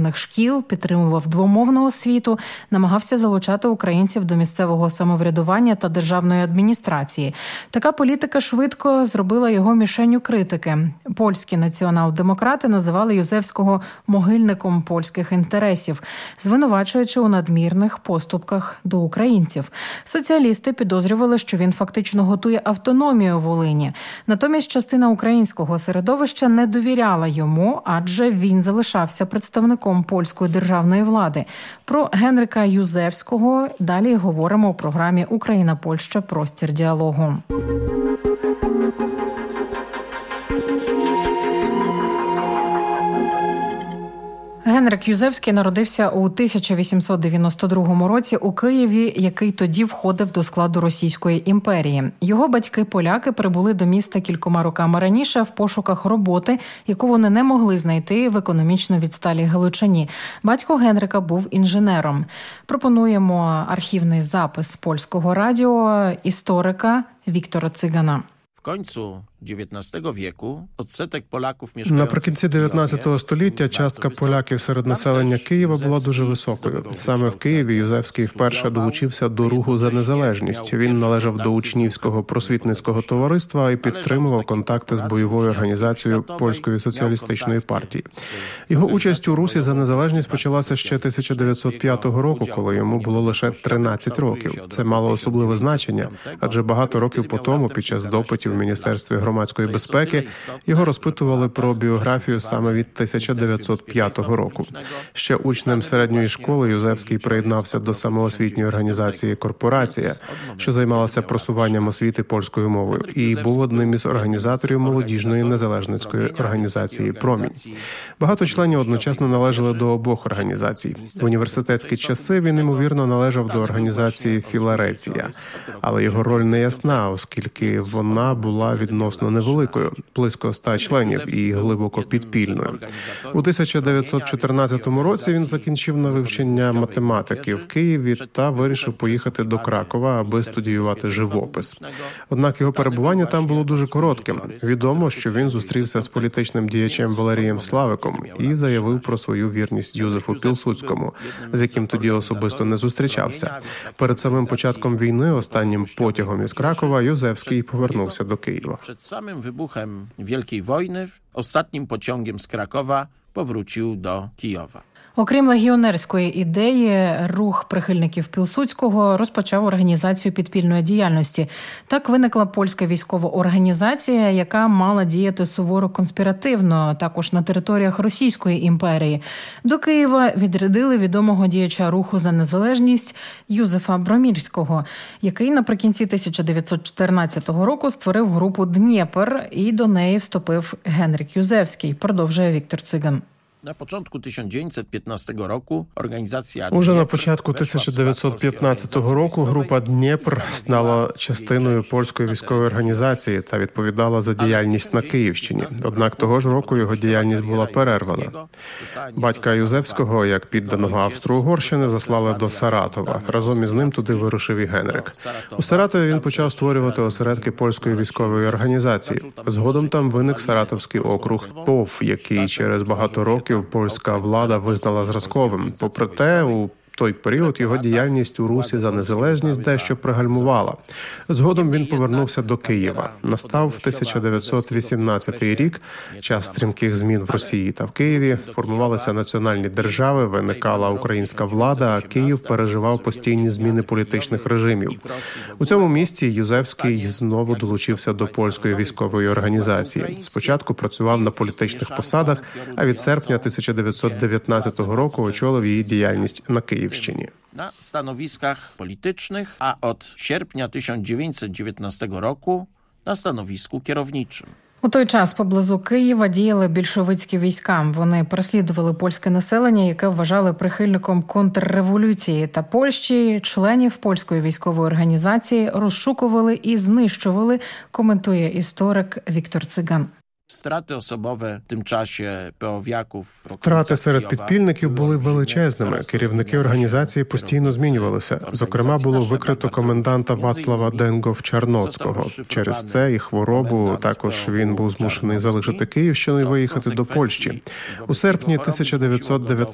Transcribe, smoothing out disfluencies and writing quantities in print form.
державних шкіл, підтримував двомовну освіту, намагався залучати українців до місцевого самоврядування та державної адміністрації. Така політика швидко зробила його мішенню критики. Польські націонал-демократи називали Юзевського могильником польських інтересів, звинувачуючи у надмірних поступках до українців. Соціалісти підозрювали, що він фактично готує автономію Волині. Натомість частина українського середовища не довіряла йому, адже він залишався представником польської державної влади. Про Генрика Юзевського далі говоримо у програмі «Україна-Польща. Простір діалогу». Генрик Юзевський народився у 1892 році у Києві, який тоді входив до складу Російської імперії. Його батьки-поляки прибули до міста кількома роками раніше в пошуках роботи, яку вони не могли знайти в економічно відсталій Галичині. Батько Генрика був інженером. Пропонуємо архівний запис Польського радіо історика Віктора Цигана. Наприкінці 19 століття частка поляків серед населення Києва була дуже високою. Саме в Києві Юзевський вперше долучився до руху за незалежність. Він належав до учнівського просвітницького товариства і підтримував контакти з бойовою організацією Польської соціалістичної партії. Його участь у русі за незалежність почалася ще 1905 року, коли йому було лише 13 років. Це мало особливе значення, адже багато років по тому, під час допитів в Міністерстві громадської безпеки, його розпитували про біографію саме від 1905 року. Ще учнем середньої школи Юзевський приєднався до самоосвітньої організації «Корпорація», що займалася просуванням освіти польською мовою, і був одним із організаторів молодіжної незалежницької організації «Промінь». Багато членів одночасно належали до обох організацій. В університетські часи він, ймовірно, належав до організації «Філареція», але його роль не ясна, оскільки вона була відносно невеликою, близько 100 членів і глибоко підпільною. У 1914 році він закінчив на вивчення математики в Києві та вирішив поїхати до Кракова, аби студіювати живопис. Однак його перебування там було дуже коротким. Відомо, що він зустрівся з політичним діячем Валерієм Славиком і заявив про свою вірність Юзефу Пілсудському, з яким тоді особисто не зустрічався. Перед самим початком війни, останнім потягом із Кракова, Юзевський повернувся до Києва. Przed samym wybuchem Wielkiej Wojny, ostatnim pociągiem z Krakowa powrócił do Kijowa. Окрім легіонерської ідеї, рух прихильників Пілсудського розпочав організацію підпільної діяльності. Так виникла польська військова організація, яка мала діяти суворо конспіративно, також на територіях Російської імперії. До Києва відрядили відомого діяча руху за незалежність Юзефа Бромірського, який наприкінці 1914 року створив групу «Дніпр» і до неї вступив Генрик Юзевський, продовжує Віктор Циган. Уже на початку 1915 року група «Дніпр» стала частиною польської військової організації та відповідала за діяльність на Київщині. Однак того ж року його діяльність була перервана. Батька Юзевського, як підданого Австро-Угорщини, заслали до Саратова. Разом із ним туди вирушив і Генрик. У Саратові він почав створювати осередки польської військової організації. Згодом там виник Саратовський округ ПОВ, який через багато років польська влада визнала зразковим. Попри те, у той період його діяльність у русі за незалежність дещо пригальмувала. Згодом він повернувся до Києва. Настав 1918 рік, час стрімких змін в Росії та в Києві. Формувалися національні держави, виникала українська влада, а Київ переживав постійні зміни політичних режимів. У цьому місті Юзевський знову долучився до польської військової організації. Спочатку працював на політичних посадах, а від серпня 1919 року очолив її діяльність на Київщині. Na stanowiskach politycznych, a od sierpnia 1919 roku na stanowisku kierowniczym. У той час поблизу Києва діяли більшовицькі війська. Вони переслідували польське населення, яке вважали прихильником контрреволюції та Польщі. Членів польської військової організації розшукували і знищували, коментує історик Віктор Циган. Втрати серед підпільників були величезними. Керівники організації постійно змінювалися. Зокрема, було викрито коменданта Вацлава Денгов-Чарноцького. Через це і хворобу також він був змушений залишити Київщину і виїхати до Польщі. У серпні 1919